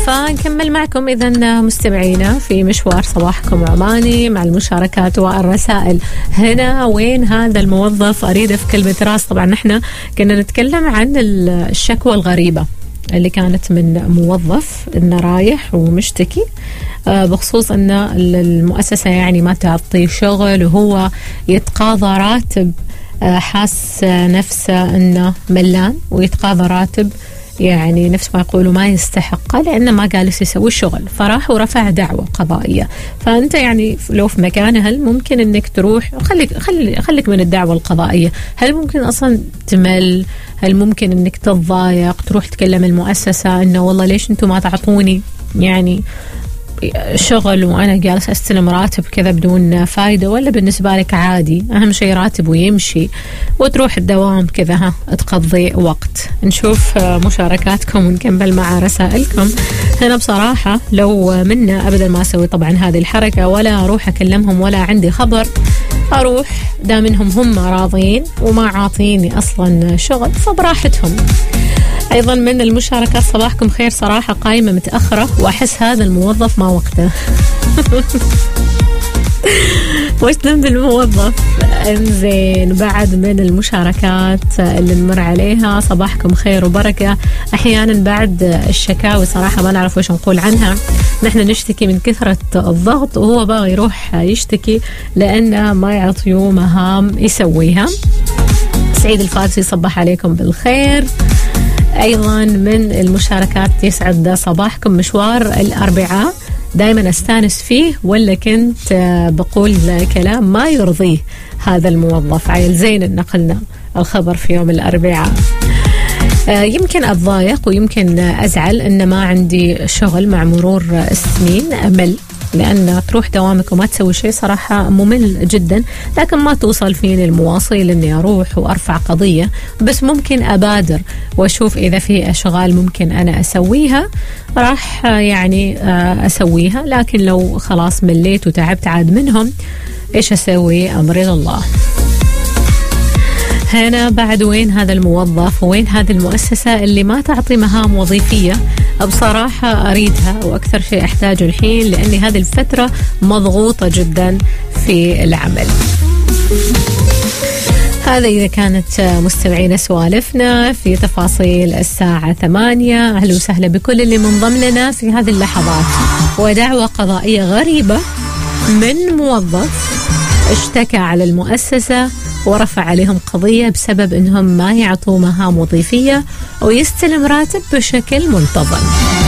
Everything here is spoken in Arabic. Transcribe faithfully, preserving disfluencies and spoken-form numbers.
فنكمل معكم إذن مستمعينا في مشوار صباحكم عماني مع المشاركات والرسائل. هنا وين هذا الموظف أريده في كلمة راس. طبعا نحن كنا نتكلم عن الشكوى الغريبة اللي كانت من موظف إنه رايح ومشتكي بخصوص أن المؤسسة يعني ما تعطي شغل وهو يتقاضى راتب حاس نفسه أنه ملان ويتقاضى راتب يعني نفس ما يقولوا ما يستحقه لأنه ما جالس يسوي الشغل، فراح ورفع دعوة قضائية. فأنت يعني لو في مكانه هل ممكن أنك تروح خليك خلي خليك من الدعوة القضائية؟ هل ممكن أصلا تمل؟ هل ممكن أنك تضايق تروح تكلم المؤسسة أنه والله ليش أنتم ما تعطوني يعني شغل وأنا جالس أستلم راتب كذا بدون فايدة؟ ولا بالنسبة لك عادي أهم شيء راتب ويمشي وتروح الدوام كذا ها تقضي وقت؟ نشوف مشاركاتكم ونكمل مع رسائلكم. هنا بصراحة لو منا أبدا ما أسوي طبعا هذه الحركة ولا أروح أكلمهم ولا عندي خبر، أروح دامنهم هم راضين وما عاطيني أصلا شغل فبراحتهم. أيضا من المشاركات صباحكم خير، صراحة قايمة متأخرة وأحس هذا الموظف ما وقته. وش ذنب الموظف؟ انزين بعد من المشاركات اللي نمر عليها صباحكم خير وبركة. أحيانا بعد الشكاوي صراحة ما نعرف وش نقول عنها، نحن نشتكي من كثرة الضغط وهو بقى يروح يشتكي لأنه ما يعطيه مهام يسويها. سعيد الفارسي صباح عليكم بالخير. أيضا من المشاركات يسعد صباحكم مشوار الأربعاء دايما أستانس فيه ولا كنت بقول كلام ما يرضيه هذا الموظف. عيل زين إن نقلنا الخبر في يوم الأربعاء. يمكن أتضايق ويمكن أزعل إن ما عندي شغل مع مرور السنين، أمل لأن تروح دوامك وما تسوي شيء صراحة ممل جدا، لكن ما توصل فيني المواصيل إني أروح وأرفع قضية، بس ممكن أبادر وأشوف إذا في أشغال ممكن أنا أسويها راح يعني أسويها، لكن لو خلاص مليت وتعبت عاد منهم إيش أسوي؟ أمري لله. هنا بعد وين هذا الموظف وين هذه المؤسسة اللي ما تعطي مهام وظيفية؟ بصراحة أريدها وأكثر شيء أحتاجه الحين لأني هذه الفترة مضغوطة جدا في العمل. هذا إذا كانت مستمعين سوالفنا في تفاصيل الساعة ثمانية. أهلا وسهلا بكل اللي منضم لنا في هذه اللحظات. ودعوة قضائية غريبة من موظف اشتكى على المؤسسة ورفع عليهم قضية بسبب أنهم ما يعطوا مهام وظيفية ويستلم راتب بشكل منتظم.